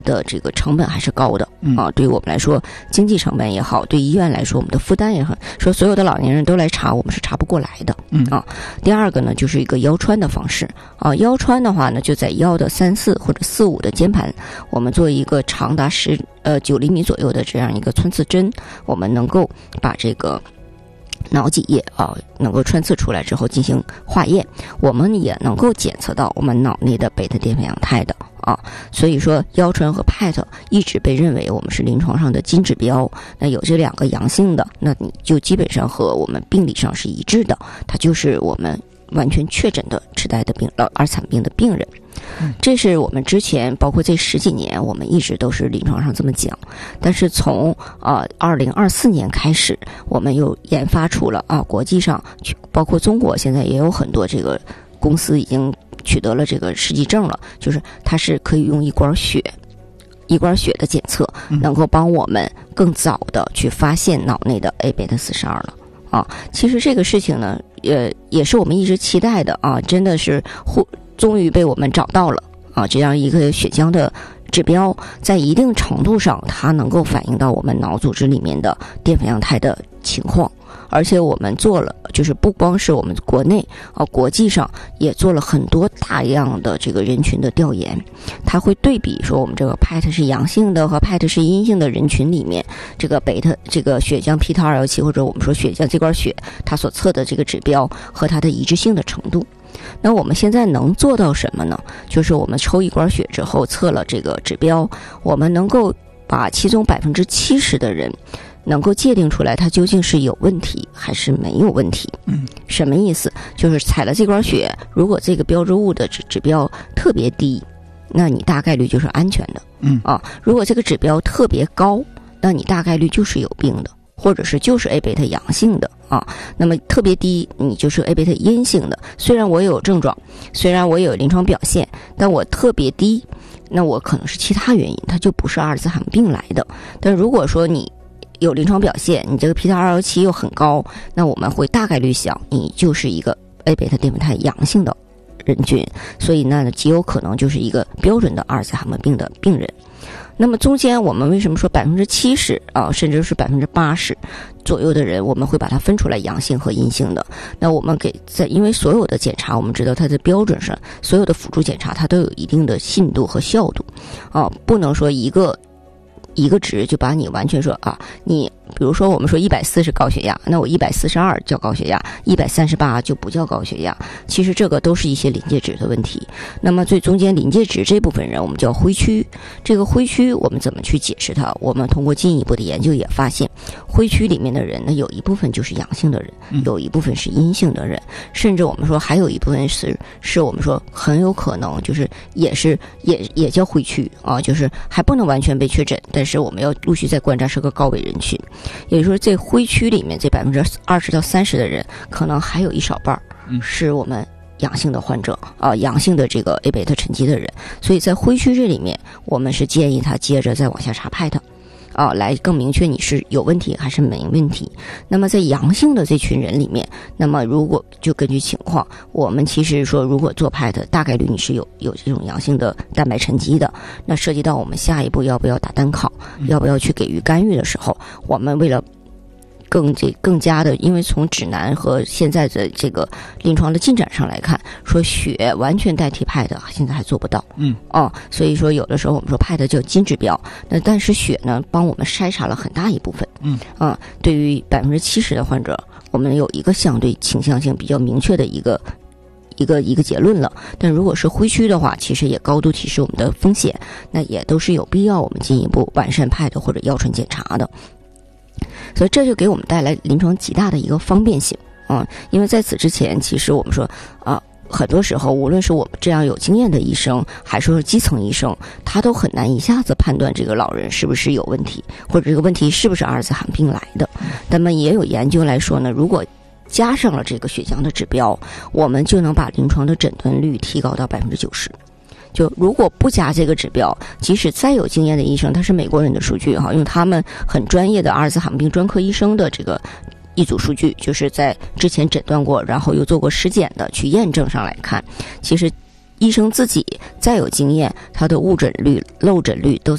的这个成本还是高的对于我们来说，经济成本也好，对医院来说我们的负担也很，说所有的老年人都来查，我们是查不过来的第二个呢，就是一个腰穿的方式腰穿的话呢，就在腰的3-4或者4-5的间盘，我们做一个长达9厘米左右的这样一个穿刺针，我们能够把这个脑脊液能够穿刺出来之后进行化验，我们也能够检测到我们脑内的贝塔淀粉样态的所以说腰穿和 PET 一直被认为我们是临床上的金指标，那有这2个阳性的，那你就基本上和我们病理上是一致的，它就是我们完全确诊的痴呆的阿尔茨海默病的病人。这是我们之前包括这10几年我们一直都是临床上这么讲，但是从2024年开始，我们又研发出了国际上包括中国现在也有很多这个公司已经取得了这个世纪证了，就是它是可以用一管血的检测，能够帮我们更早的去发现脑内的 A 贝塔42了其实这个事情呢也是我们一直期待的真的是终于被我们找到了这样一个血浆的指标，在一定程度上它能够反映到我们脑组织里面的淀粉样态的情况，而且我们做了，就是不光是我们国内国际上也做了很多大量的这个人群的调研，它会对比说我们这个 PET 是阳性的和 PET 是阴性的人群里面，这个贝塔这个血浆 P2-217或者我们说血浆这管血它所测的这个指标和它的一致性的程度。那我们现在能做到什么呢？就是我们抽一管血之后测了这个指标，我们能够把其中70%的人能够界定出来它究竟是有问题还是没有问题。什么意思？就是采了这管血，如果这个标志物的指标特别低，那你大概率就是安全的。如果这个指标特别高，那你大概率就是有病的，或者是就是 A 贝塔阳性的那么特别低，你就是 A 贝塔阴性的。虽然我有症状，虽然我有临床表现，但我特别低，那我可能是其他原因，它就不是阿尔兹海默病来的。但如果说你有临床表现，你这个 P2-217又很高，那我们会大概率想你就是一个 A 贝塔淀粉肽阳性的人群，所以那极有可能就是一个标准的阿尔兹海默病的病人。那么中间我们为什么说70%甚至是80%左右的人，我们会把它分出来阳性和阴性的？那我们因为所有的检查，我们知道它的标准上，所有的辅助检查它都有一定的信度和效度不能说一个值就把你完全说你比如说我们说140是高血压，那我142叫高血压，138就不叫高血压，其实这个都是一些临界值的问题。那么最中间临界值这部分人我们叫灰区，这个灰区我们怎么去解释它？我们通过进一步的研究也发现，灰区里面的人呢，有一部分就是阳性的人，有一部分是阴性的人，甚至我们说还有一部分是我们说很有可能就是也叫灰区就是还不能完全被确诊，但是我们要陆续再观察是个高危人群。也就是说这灰区里面这20%到30%的人，可能还有一少半是我们阳性的患者阳性的这个 A 贝塔沉积的人，所以在灰区这里面，我们是建议他接着再往下查 PET来更明确你是有问题还是没问题。那么在阳性的这群人里面，那么如果就根据情况，我们其实说如果做 PET 大概率你是有这种阳性的蛋白沉积的，那涉及到我们下一步要不要打单抗，要不要去给予干预的时候，我们为了更加的，因为从指南和现在的这个临床的进展上来看，说血完全代替 PET 现在还做不到。所以说有的时候我们说 PET 叫金指标，那但是血呢帮我们筛查了很大一部分。对于70%的患者，我们有一个相对倾向性比较明确的一个结论了。但如果是灰区的话，其实也高度提示我们的风险，那也都是有必要我们进一步完善 PET 或者腰穿检查的。所以这就给我们带来临床极大的一个方便性因为在此之前，其实我们说很多时候无论是我们这样有经验的医生，还是基层医生，他都很难一下子判断这个老人是不是有问题，或者这个问题是不是阿尔兹海默病来的。那么也有研究来说呢，如果加上了这个血浆的指标，我们就能把临床的诊断率提高到90%。就如果不加这个指标，即使再有经验的医生，他是美国人的数据用他们很专业的阿尔兹海默病专科医生的这个一组数据，就是在之前诊断过然后又做过实检的去验证上来看，其实医生自己再有经验，他的误诊率漏诊率都